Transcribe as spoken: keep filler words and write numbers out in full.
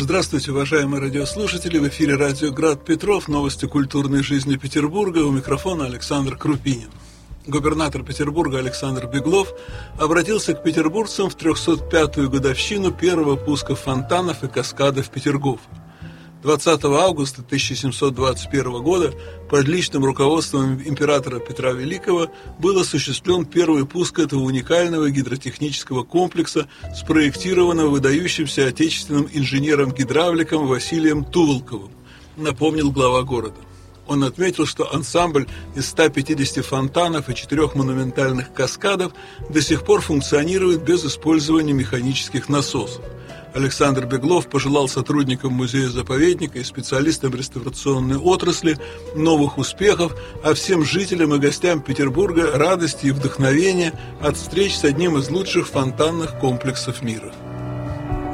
Здравствуйте, уважаемые радиослушатели. В эфире радио «Град Петров». Новости культурной жизни Петербурга. У микрофона Александр Крупинин. Губернатор Петербурга Александр Беглов обратился к петербуржцам в трехсот пятую годовщину первого пуска фонтанов и каскадов Петергофа. двадцатого августа тысяча семьсот двадцать первого года под личным руководством императора Петра Великого был осуществлен первый пуск этого уникального гидротехнического комплекса, спроектированного выдающимся отечественным инженером-гидравликом Василием Туволковым, напомнил глава города. Он отметил, что ансамбль из ста пятидесяти фонтанов и четырех монументальных каскадов до сих пор функционирует без использования механических насосов. Александр Беглов пожелал сотрудникам музея-заповедника и специалистам реставрационной отрасли новых успехов, а всем жителям и гостям Петербурга радости и вдохновения от встреч с одним из лучших фонтанных комплексов мира.